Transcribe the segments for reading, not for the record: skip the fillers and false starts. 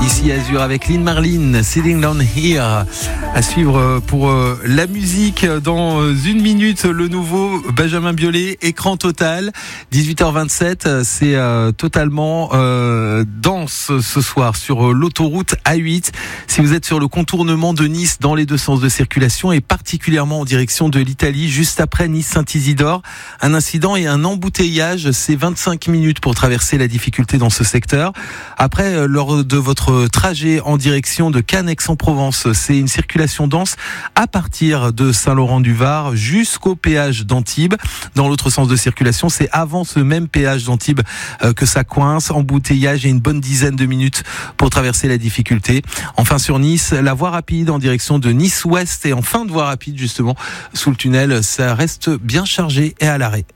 Ici Azur avec Lynn Marlin, Sitting Down Here. À suivre pour la musique dans une minute, le nouveau Benjamin Biolay, écran total. 18h27, c'est totalement danse ce soir sur l'autoroute A8. Si vous êtes sur le contournement de Nice dans les deux sens de circulation et particulièrement en direction de l'Italie, juste après Nice-Saint-Isidore, un incident et un embouteillage, c'est 25 minutes pour traverser la difficulté dans ce secteur. Après, lors de votre trajet en direction de Cannes Aix-en-Provence, c'est une circulation dense à partir de Saint-Laurent-du-Var jusqu'au péage d'Antibes. Dans l'autre sens de circulation, c'est avant ce même péage d'Antibes que ça coince, embouteillage et une bonne dizaine de minutes pour traverser la difficulté. Enfin sur Nice, la voie rapide en direction de Nice-Ouest et en fin de voie rapide justement sous le tunnel, ça reste bien chargé et à l'arrêt.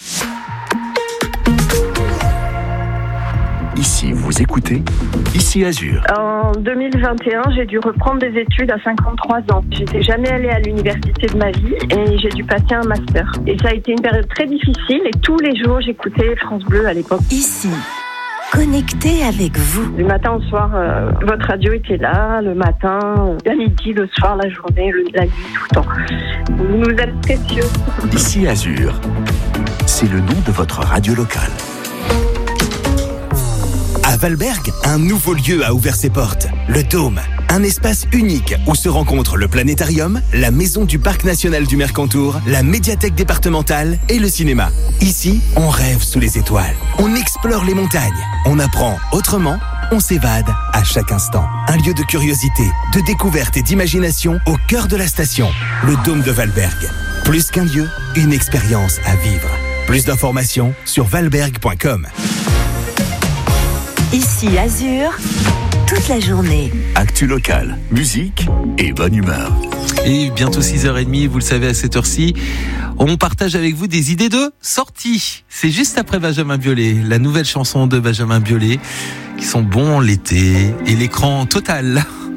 Ici, vous écoutez Ici Azur. En 2021, j'ai dû reprendre des études à 53 ans. J'étais jamais allée à l'université de ma vie et j'ai dû passer un master. Et ça a été une période très difficile et tous les jours, j'écoutais France Bleu à l'époque. Ici, connecté avec vous. Du matin au soir, votre radio était là, le matin, à midi, le soir, la journée, la nuit, tout le temps. Vous nous êtes précieux. Ici Azur, c'est le nom de votre radio locale. À Valberg, un nouveau lieu a ouvert ses portes, le Dôme. Un espace unique où se rencontrent le planétarium, la maison du Parc national du Mercantour, la médiathèque départementale et le cinéma. Ici, on rêve sous les étoiles, on explore les montagnes, on apprend autrement, on s'évade à chaque instant. Un lieu de curiosité, de découverte et d'imagination au cœur de la station, le Dôme de Valberg. Plus qu'un lieu, une expérience à vivre. Plus d'informations sur valberg.com. Ici Azur, toute la journée. Actu locale, musique et bonne humeur. Et bientôt 6h30, vous le savez à cette heure-ci, on partage avec vous des idées de sortie. C'est juste après Benjamin Biolay, la nouvelle chanson de Benjamin Biolay, qui sont bons l'été et l'écran total.